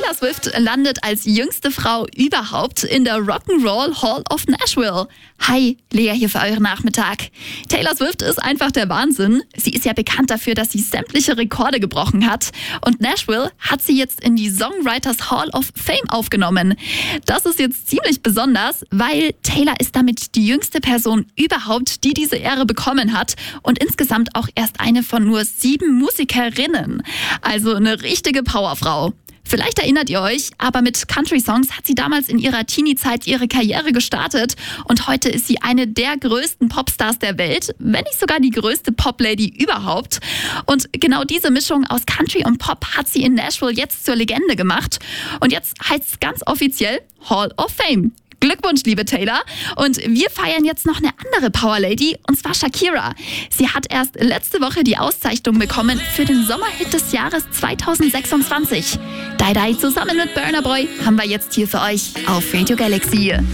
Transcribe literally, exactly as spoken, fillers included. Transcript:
Taylor Swift landet als jüngste Frau überhaupt in der Rock'n'Roll Hall of Nashville. Hi, Lea hier für euren Nachmittag. Taylor Swift ist einfach der Wahnsinn. Sie ist ja bekannt dafür, dass sie sämtliche Rekorde gebrochen hat. Und Nashville hat sie jetzt in die Songwriters Hall of Fame aufgenommen. Das ist jetzt ziemlich besonders, weil Taylor ist damit die jüngste Person überhaupt, die diese Ehre bekommen hat. Und insgesamt auch erst eine von nur sieben Musikerinnen. Also eine richtige Powerfrau. Vielleicht erinnert ihr euch, aber mit Country-Songs hat sie damals in ihrer Teenie-Zeit ihre Karriere gestartet und heute ist sie eine der größten Popstars der Welt, wenn nicht sogar die größte Pop-Lady überhaupt. Und genau diese Mischung aus Country und Pop hat sie in Nashville jetzt zur Legende gemacht. Und jetzt heißt es ganz offiziell Hall of Fame. Glückwunsch, liebe Taylor. Und wir feiern jetzt noch eine andere Powerlady, und zwar Shakira. Sie hat erst letzte Woche die Auszeichnung bekommen für den Sommerhit des Jahres zweitausendsechsundzwanzig. Die Die zusammen mit Burna Boy haben wir jetzt hier für euch auf Radio Galaxy.